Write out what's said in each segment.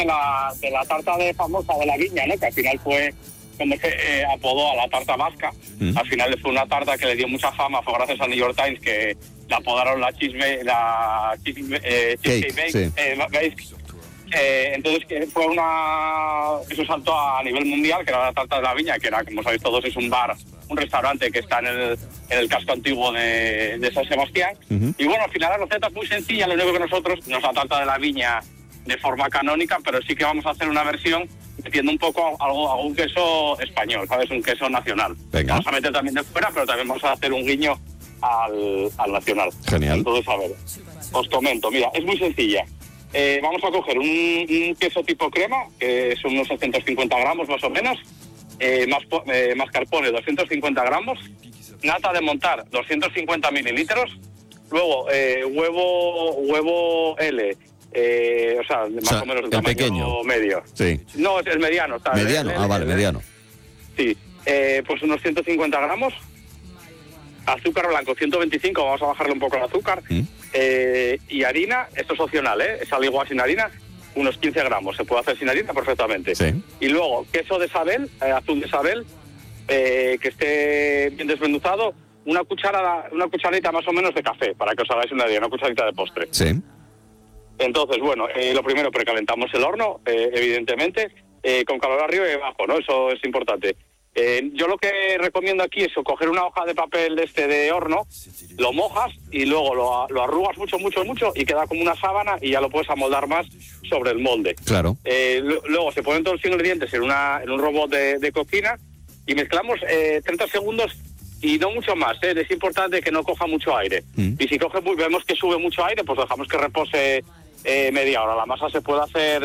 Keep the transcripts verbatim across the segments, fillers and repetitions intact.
de la, de la tarta de famosa de la Viña, ¿no? Que al final fue como se eh, apodó a la tarta vasca. Mm. Al final fue una tarta que le dio mucha fama, fue gracias al New York Times que la apodaron la chisme, la chisme, eh, cheesecake bake, sí. eh, bake. Eh, entonces que fue una eso saltó a nivel mundial, que era la tarta de la Viña, que era, como sabéis todos, es un bar, un restaurante que está en el, en el casco antiguo de, de San Sebastián. Uh-huh. Y bueno, al final la receta es muy sencilla, lo único que nosotros no es la tarta de la Viña de forma canónica, pero sí que vamos a hacer una versión metiendo un poco algo, algún queso español, ¿sabes? Un queso nacional. Venga. Vamos a meter también de fuera, pero también vamos a hacer un guiño al, al nacional. Genial. Entonces, a ver, os comento, mira, es muy sencilla. Eh, vamos a coger un, un queso tipo crema, que son unos setecientos cincuenta gramos más o menos, eh, más, eh, mascarpone doscientos cincuenta gramos, nata de montar doscientos cincuenta mililitros, luego eh, huevo huevo L, eh, o sea, más o, sea, o menos de tamaño pequeño. Medio. Sí. No, es el mediano. Está mediano, el, el, ah, vale, el, mediano. Sí, eh, pues unos ciento cincuenta gramos, azúcar blanco ciento veinticinco, vamos a bajarle un poco el azúcar, ¿Mm? eh, y harina, esto es opcional, ¿eh? Sal igual sin harina, unos quince gramos, se puede hacer sin harina perfectamente. Sí. Y luego queso de Sabel, eh, azul de Sabel, eh, que esté bien desmenuzado, una cucharada, una cucharadita más o menos de café, para que os hagáis una idea, una cucharadita de postre. Sí. Entonces, bueno, eh, lo primero, precalentamos el horno, eh, evidentemente, eh, con calor arriba y abajo, ¿no? Eso es importante. Eh, yo lo que recomiendo aquí es coger una hoja de papel de este de horno, lo mojas y luego lo, lo arrugas mucho, mucho, mucho y queda como una sábana y ya lo puedes amoldar más sobre el molde. Claro. Eh, lo, luego se ponen todos los ingredientes en, una, en un robot de, de cocina y mezclamos eh, treinta segundos y no mucho más, ¿eh? Es importante que no coja mucho aire. Mm. Y si coge, vemos que sube mucho aire, pues dejamos que repose eh, media hora. La masa se puede hacer...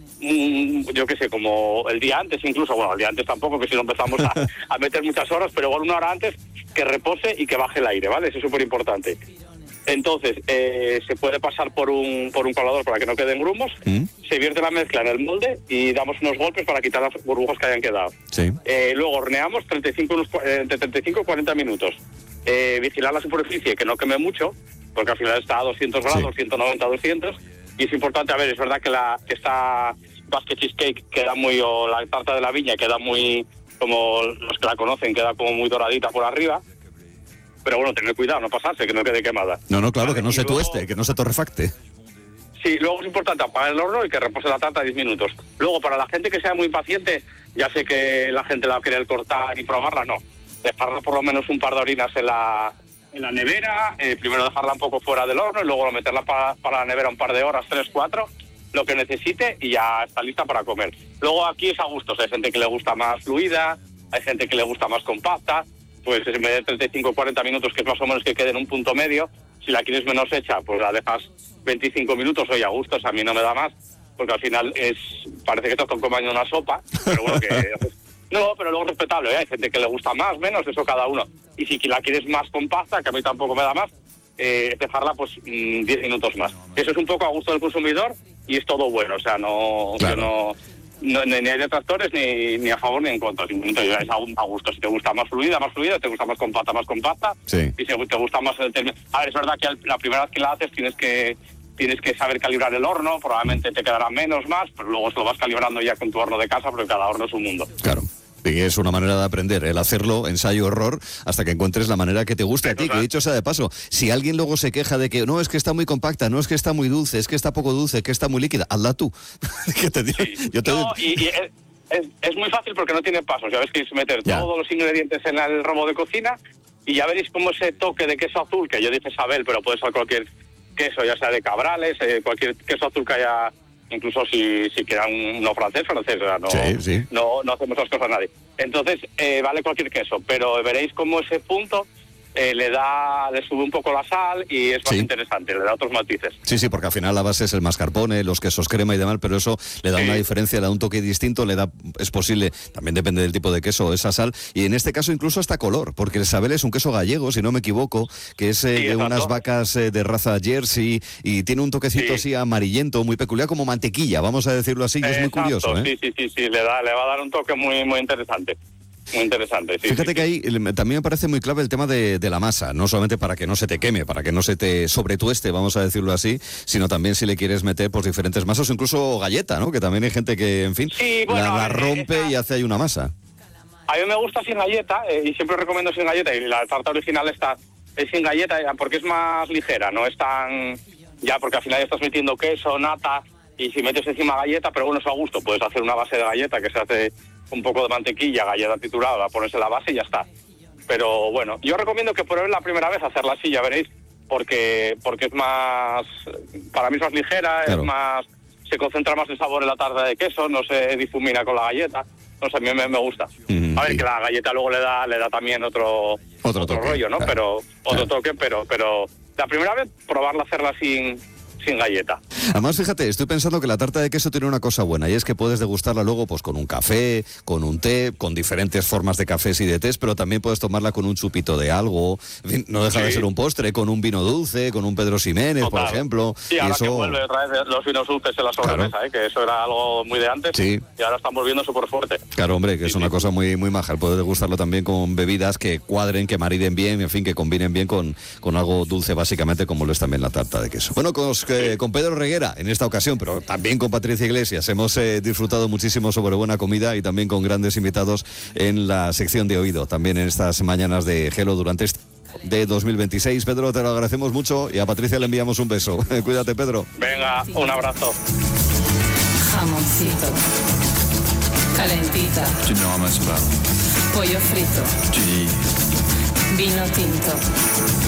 yo qué sé, como el día antes incluso, bueno, el día antes tampoco, que si no empezamos a, a meter muchas horas, pero igual una hora antes, que repose y que baje el aire, ¿vale? Eso es súper importante. Entonces, eh, se puede pasar por un por un colador para que no queden grumos, ¿Mm? Se vierte la mezcla en el molde y damos unos golpes para quitar las burbujas que hayan quedado. Sí. Eh, luego horneamos treinta y cinco, entre treinta y cinco y cuarenta minutos. Eh, vigilar la superficie, que no queme mucho, porque al final está a doscientos grados, sí. ciento noventa, doscientos. Y es importante, a ver, es verdad que la que esta basket cheesecake queda muy, o la tarta de la Viña queda muy, como los que la conocen, queda como muy doradita por arriba. Pero bueno, tener cuidado, no pasarse, que no quede quemada. No, no, claro, vale, que no se luego, tueste, que no se torrefacte. Sí, luego es importante apagar el horno y que repose la tarta diez minutos. Luego, para la gente que sea muy paciente, ya sé que la gente la va a querer cortar y probarla, no. Dejarla por lo menos un par de horitas en la... en la nevera, eh, primero dejarla un poco fuera del horno y luego meterla para, para la nevera un par de horas, tres, cuatro, lo que necesite y ya está lista para comer. Luego aquí es a gustos, hay gente que le gusta más fluida, hay gente que le gusta más compacta, pues en vez de treinta y cinco o cuarenta minutos, que es más o menos que quede en un punto medio, si la quieres menos hecha, pues la dejas veinticinco minutos, oye, a gustos, a mí no me da más, porque al final es parece que te estás comiendo una sopa, pero bueno, que... No, pero luego respetable, ¿eh? Hay gente que le gusta más, menos, eso cada uno. Y si la quieres más compacta, que a mí tampoco me da más, eh, dejarla pues diez minutos más. Eso es un poco a gusto del consumidor y es todo bueno, o sea, no... Claro. no, no ni hay detractores ni, ni a favor ni en contra, simplemente es a gusto. Si te gusta más fluida, más fluida, te gusta más compacta, más compacta, sí. Y si te gusta más... El término... A ver, es verdad que la primera vez que la haces tienes que... Tienes que saber calibrar el horno, probablemente te quedará menos más, pero luego se lo vas calibrando ya con tu horno de casa, porque cada horno es un mundo. Claro. Y es una manera de aprender, el hacerlo, ensayo-error, hasta que encuentres la manera que te guste a ti, que dicho sea de paso, si alguien luego se queja de que no, es que está muy compacta, no es que está muy dulce, es que está poco dulce, que está muy líquida, hazla tú. ¿Qué te digo? Sí. Yo te... No, y, y es, es, es muy fácil porque no tiene pasos, ya ves que es meter ya. todos los ingredientes en el robot de cocina y ya veréis cómo ese toque de queso azul, que yo dije Sabel, pero puede ser cualquier queso, ya sea de Cabrales, eh, cualquier queso azul que haya... Incluso si, si quieran un no francés, francés, o sea, no, sí, sí. no, no hacemos las cosas a nadie. Entonces, eh, vale cualquier queso, pero veréis cómo ese punto eh, le da, le sube un poco la sal y es más sí. interesante, le da otros matices. Sí, sí, porque al final la base es el mascarpone, los quesos crema y demás, pero eso le da sí. una diferencia, le da un toque distinto, le da, es posible, también depende del tipo de queso, esa sal, y en este caso incluso hasta color, porque el Sabel es un queso gallego, si no me equivoco, que es eh, sí, de unas vacas eh, de raza Jersey y tiene un toquecito sí. así amarillento, muy peculiar, como mantequilla, vamos a decirlo así, y es muy curioso, ¿eh? Sí, sí, sí, sí, le da, le va a dar un toque muy, muy interesante. Muy interesante, sí. Fíjate sí, que sí. ahí también me parece muy clave el tema de, de la masa, no solamente para que no se te queme, para que no se te sobretueste, vamos a decirlo así, sino también si le quieres meter pues diferentes masas o incluso galleta, ¿no? Que también hay gente que, en fin, Sí, bueno, la, la a ver, rompe esa... y hace ahí una masa. A mí me gusta sin galleta, eh, y siempre recomiendo sin galleta, y la tarta original está es sin galleta porque es más ligera, no es tan... Ya, porque al final estás metiendo queso, nata, y si metes encima galleta, pero bueno, es a gusto, puedes hacer una base de galleta que se hace un poco de mantequilla, galleta triturada, la pones en la base y ya está. Pero bueno, yo recomiendo que prueben la primera vez hacerla así, ya veréis, porque porque es más... Para mí es más ligera, claro. Es más... Se concentra más el sabor en la tarta de queso, no se difumina con la galleta. No sé, a mí me, me gusta. Mm, a ver, sí. Que la galleta luego le da le da también otro, otro, otro toque, rollo, ¿no? Claro, pero Otro claro. toque, pero pero la primera vez probarla, hacerla sin... sin galleta. Además, fíjate, estoy pensando que la tarta de queso tiene una cosa buena y es que puedes degustarla luego pues con un café, con un té, con diferentes formas de cafés y de tés, pero también puedes tomarla con un chupito de algo, en fin, no deja sí. de ser un postre, con un vino dulce, con un Pedro Ximénez, Total. por ejemplo. Sí, ahora y eso... que vuelve otra vez los vinos dulces en la sobremesa, claro. ¿eh? Que eso era algo muy de antes sí. y ahora estamos viendo súper fuerte. Claro, hombre, que sí, es una sí. cosa muy muy maja, puedes degustarlo también con bebidas que cuadren, que mariden bien, en fin, que combinen bien con, con algo dulce básicamente, como lo es también la tarta de queso. Bueno, con, eh, con Pedro Reguera en esta ocasión, pero también con Patricia Iglesias. Hemos eh, disfrutado muchísimo sobre buena comida y también con grandes invitados en la sección de oído, también en estas mañanas de Gelo durante este de dos mil veintiséis. Pedro, te lo agradecemos mucho y a Patricia le enviamos un beso. Cuídate, Pedro. Venga, un abrazo. Jamoncito, calentita, Tu know I'm a spell. pollo frito, Tu dis vino tinto.